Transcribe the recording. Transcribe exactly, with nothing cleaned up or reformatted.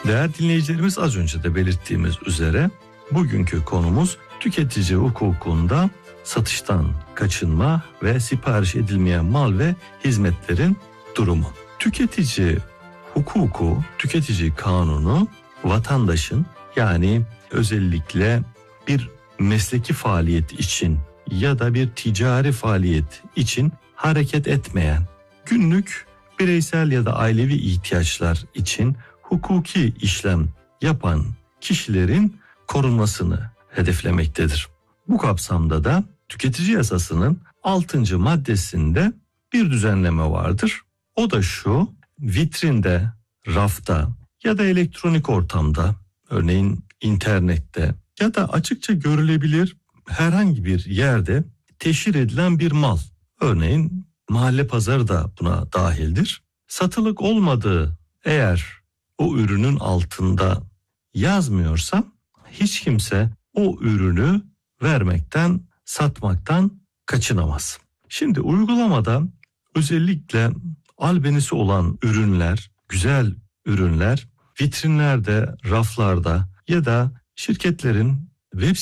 Değerli dinleyicilerimiz, az önce de belirttiğimiz üzere bugünkü konumuz tüketici hukukunda satıştan kaçınma ve sipariş edilmeyen mal ve hizmetlerin durumu. Tüketici hukuku, tüketici kanunu vatandaşın, yani özellikle bir mesleki faaliyet için ya da bir ticari faaliyet için hareket etmeyen, günlük bireysel ya da ailevi ihtiyaçlar için hukuki işlem yapan kişilerin korunmasını hedeflemektedir. Bu kapsamda da tüketici yasasının altıncı maddesinde bir düzenleme vardır. O da şu: vitrinde, rafta ya da elektronik ortamda, örneğin internette ya da açıkça görülebilir herhangi bir yerde teşhir edilen bir mal, örneğin mahalle pazarı da buna dahildir, satılık olmadığı eğer o ürünün altında yazmıyorsa hiç kimse o ürünü vermekten, satmaktan kaçınamaz. Şimdi uygulamada özellikle albenisi olan ürünler, güzel ürünler vitrinlerde, raflarda ya da şirketlerin web